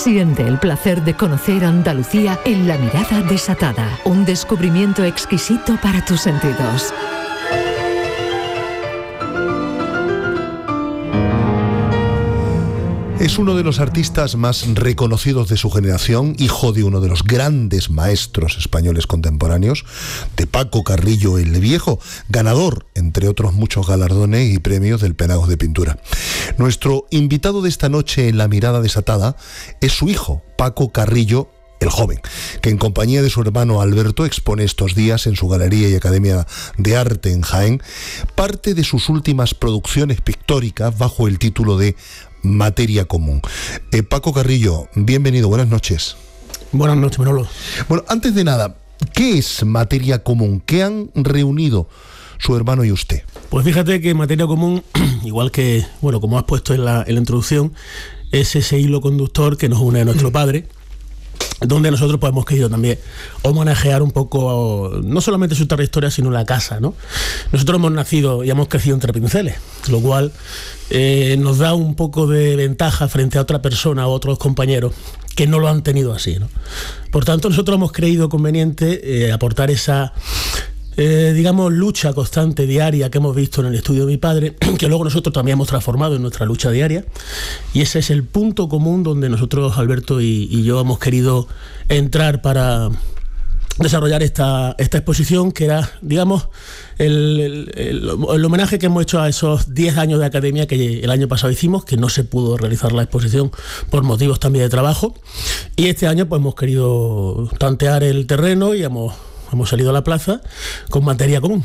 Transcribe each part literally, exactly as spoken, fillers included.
Siente el placer de conocer Andalucía en La Mirada Desatada, un descubrimiento exquisito para tus sentidos. Es uno de los artistas más reconocidos de su generación, hijo de uno de los grandes maestros españoles contemporáneos, de Paco Carrillo el Viejo, ganador, entre otros muchos galardones y premios del Penagos de Pintura. Nuestro invitado de esta noche en La Mirada Desatada es su hijo, Paco Carrillo el Joven, que en compañía de su hermano Alberto expone estos días en su Galería y Academia de Arte en Jaén parte de sus últimas producciones pictóricas bajo el título de Materia Común. Eh, Paco Carrillo, bienvenido, buenas noches. Buenas noches, Manolo. Bueno, antes de nada, ¿qué es Materia Común? ¿Qué han reunido su hermano y usted? Pues fíjate que Materia Común, igual que, bueno, como has puesto en la, en la introducción, es ese hilo conductor que nos une a nuestro padre, donde nosotros pues hemos querido también homenajear un poco no solamente su trayectoria, sino la casa, ¿no? Nosotros hemos nacido y hemos crecido entre pinceles, lo cual eh, nos da un poco de ventaja frente a otra persona o otros compañeros que no lo han tenido así, ¿no? Por tanto, nosotros hemos creído conveniente eh, aportar esa Eh, digamos, lucha constante, diaria, que hemos visto en el estudio de mi padre, que luego nosotros también hemos transformado en nuestra lucha diaria, y ese es el punto común donde nosotros, Alberto y, y yo, hemos querido entrar para desarrollar esta, esta exposición, que era, digamos, el, el, el, el homenaje que hemos hecho a esos diez años de academia que el año pasado hicimos, que no se pudo realizar la exposición por motivos también de trabajo, y este año pues hemos querido tantear el terreno y hemos Hemos salido a la plaza con Materia Común.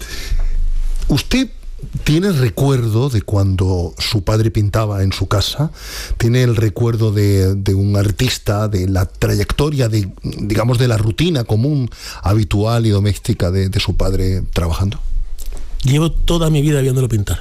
¿Usted tiene el recuerdo de cuando su padre pintaba en su casa? ¿Tiene el recuerdo de, de un artista, de la trayectoria, de, digamos, de la rutina común, habitual y doméstica de, de su padre trabajando? Llevo toda mi vida viéndolo pintar.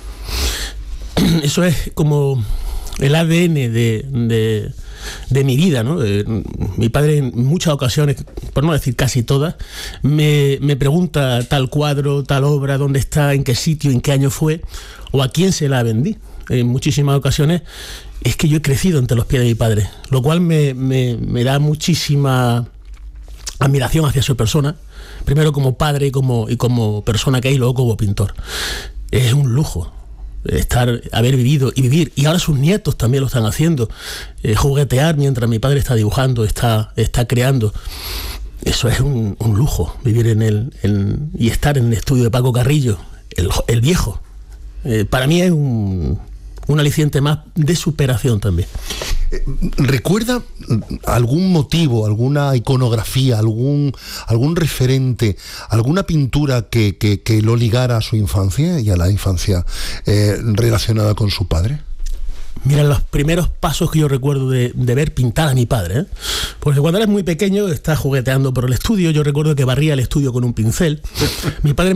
Eso es como el A D N de... de de mi vida, ¿no? Eh, mi padre en muchas ocasiones, por no decir casi todas, me, me pregunta tal cuadro, tal obra, dónde está, en qué sitio, en qué año fue, o a quién se la vendí. En muchísimas ocasiones es que yo he crecido entre los pies de mi padre, lo cual me, me, me da muchísima admiración hacia su persona, primero como padre y como, y como persona que es, y luego como pintor. Es un lujo estar, haber vivido y vivir, y ahora sus nietos también lo están haciendo, eh, juguetear mientras mi padre está dibujando, está, está creando. Eso es un, un lujo, vivir en el en, y estar en el estudio de Paco Carrillo, el, el Viejo. Eh, para mí es un, un aliciente más de superación también. ¿Recuerda algún motivo, alguna iconografía, algún, algún referente, alguna pintura que, que, que lo ligara a su infancia y a la infancia eh, relacionada con su padre? Mira, los primeros pasos que yo recuerdo de, de ver pintar a mi padre, ¿eh? Porque cuando eres muy pequeño estás jugueteando por el estudio. Yo recuerdo que barría el estudio con un pincel. Mi padre